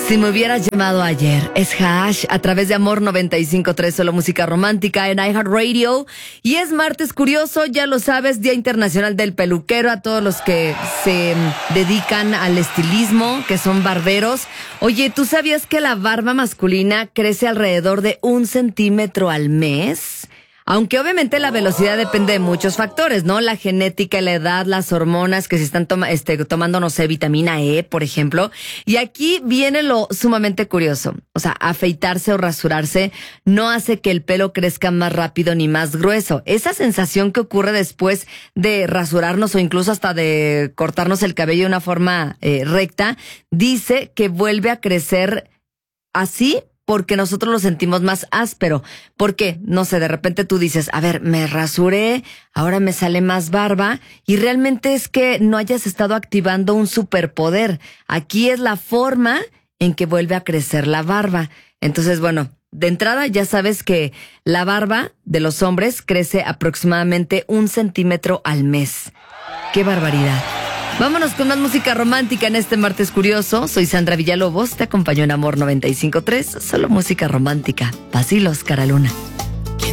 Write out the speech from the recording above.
Si me hubieras llamado ayer, es Hash a través de Amor 95.3, solo música romántica en iHeartRadio. Y es martes curioso, ya lo sabes, Día Internacional del Peluquero, a todos los que se dedican al estilismo, que son barberos. Oye, ¿tú sabías que la barba masculina crece alrededor de 1 centímetro al mes? Aunque obviamente la velocidad depende de muchos factores, ¿no? La genética, la edad, las hormonas que se están tomando, no sé, vitamina E, por ejemplo. Y aquí viene lo sumamente curioso. O sea, afeitarse o rasurarse no hace que el pelo crezca más rápido ni más grueso. Esa sensación que ocurre después de rasurarnos o incluso hasta de cortarnos el cabello de una forma recta, dice que vuelve a crecer así porque nosotros lo sentimos más áspero. ¿Por qué? No sé, de repente tú dices, a ver, me rasuré, ahora me sale más barba, y realmente es que no hayas estado activando un superpoder. Aquí es la forma en que vuelve a crecer la barba. Entonces, bueno, de entrada ya sabes que la barba de los hombres crece aproximadamente 1 centímetro al mes. ¡Qué barbaridad! Vámonos con más música romántica en este martes curioso. Soy Sandra Villalobos, te acompaño en Amor 95.3, solo música romántica. Vacilos, Cara Luna.